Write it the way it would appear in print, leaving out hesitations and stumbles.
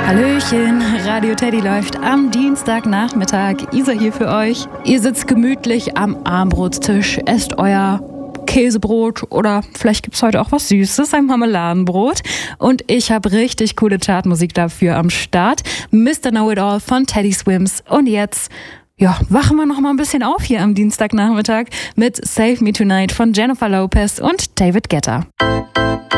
Hallöchen, Radio Teddy läuft am Dienstagnachmittag. Isa hier für euch. Ihr sitzt gemütlich am Armbrotstisch, esst euer Käsebrot oder vielleicht gibt's heute auch was Süßes, ein Marmeladenbrot. Und ich habe richtig coole Chartmusik dafür am Start. Mr. Know-It-All von Teddy Swims. Und jetzt, wachen wir noch mal ein bisschen auf hier am Dienstagnachmittag mit Save Me Tonight von Jennifer Lopez und David Guetta.